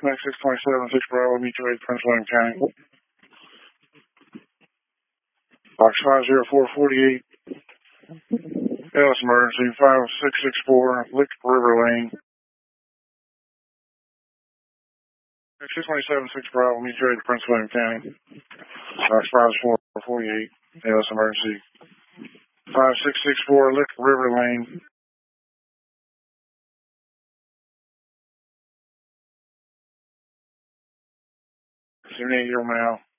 Next 627, 6 Bravo, meet you at Prince William County. Box 50448. ALS emergency 5664, Lick River Lane. Next 627, 6 Bravo, meet you at Prince William County. Box 50448. ALS emergency 5664, Lick River Lane. Seventy-8 year now.